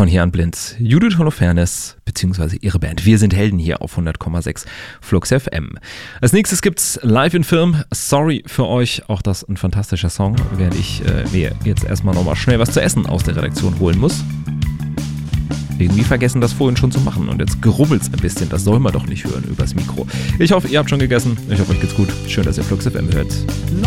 von Hier an Blind, Judith Holofernes bzw. ihre Band. Wir sind Helden hier auf 100,6 Flux FM. Als nächstes gibt's Live in Film. Sorry für euch, auch das ein fantastischer Song, während ich mir jetzt erstmal nochmal schnell was zu essen aus der Redaktion holen muss. Irgendwie vergessen, das vorhin schon zu machen und jetzt grubbelt's ein bisschen. Das soll man doch nicht hören übers Mikro. Ich hoffe, ihr habt schon gegessen. Ich hoffe, euch geht's gut. Schön, dass ihr Flux FM hört.